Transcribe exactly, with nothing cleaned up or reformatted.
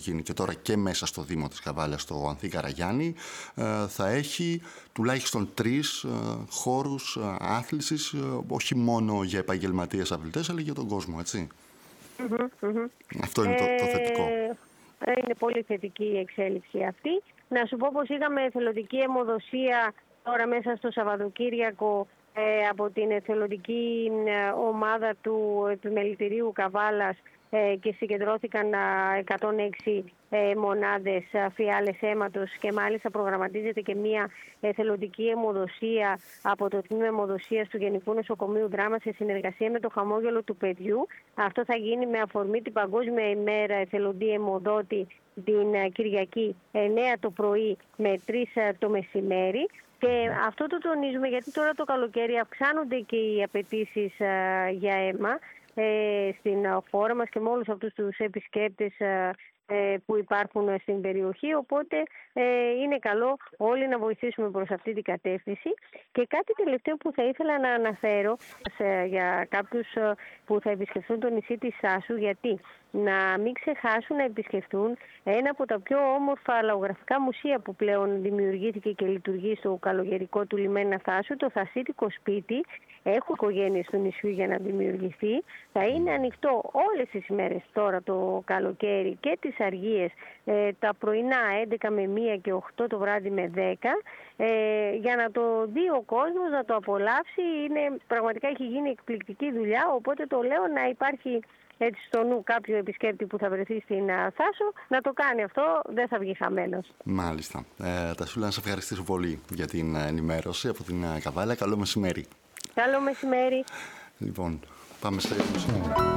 γίνει και τώρα και μέσα στο Δήμο της Καβάλας, στο Ανθή Καραγιάννη, θα έχει τουλάχιστον τρεις χώρους άθλησης, όχι μόνο για επαγγελματίες αθλητές, αλλά για τον κόσμο, έτσι. Mm-hmm, mm-hmm. Αυτό είναι το, το θετικό. Ε, είναι πολύ θετική η εξέλιξη αυτή. Να σου πω πως είχαμε εθελοντική αιμοδοσία τώρα μέσα στο Σαββατοκύριακο ε, από την εθελοντική ε, ομάδα του Επιμελητηρίου Καβάλας ε, και συγκεντρώθηκαν ε, εκατόν έξι ε, μονάδες ε, φιάλες αίματος και μάλιστα προγραμματίζεται και μια εθελοντική αιμοδοσία από το Τμήμα Αιμοδοσίας του Γενικού Νοσοκομείου Δράμα σε συνεργασία με το Χαμόγελο του Παιδιού. Αυτό θα γίνει με αφορμή την Παγκόσμια ημέρα εθελοντή αιμοδότη την Κυριακή εννέα το πρωί με τρεις το μεσημέρι. Και αυτό το τονίζουμε γιατί τώρα το καλοκαίρι αυξάνονται και οι απαιτήσεις για αίμα ε, στην χώρα μας και με όλους αυτούς τους επισκέπτες ε, που υπάρχουν στην περιοχή. Οπότε ε, είναι καλό όλοι να βοηθήσουμε προς αυτή την κατεύθυνση. Και κάτι τελευταίο που θα ήθελα να αναφέρω σε, για κάποιους που θα επισκεφθούν το νησί της Σάσου, γιατί να μην ξεχάσουν να επισκεφτούν ένα από τα πιο όμορφα λαογραφικά μουσεία που πλέον δημιουργήθηκε και λειτουργεί στο καλογερικό του λιμένα Θάσου, το Θασίτικο Σπίτι. Έχουν οικογένειες του νησιού για να δημιουργηθεί. Θα είναι ανοιχτό όλες τις ημέρες τώρα το καλοκαίρι και τις αργίες, ε, τα πρωινά έντεκα με μία και οκτώ το βράδυ με δέκα, ε, για να το δει ο κόσμος, να το απολαύσει. Είναι, πραγματικά έχει γίνει εκπληκτική δουλειά, οπότε το λέω να υπάρχει έτσι στο νου κάποιο επισκέπτη που θα βρεθεί στην Θάσο, να το κάνει αυτό, δεν θα βγει χαμένος. Μάλιστα. Ε, Τασούλα, να σε ευχαριστήσω πολύ για την ενημέρωση από την Καβάλα. Καλό μεσημέρι. Καλό μεσημέρι. Λοιπόν, πάμε στο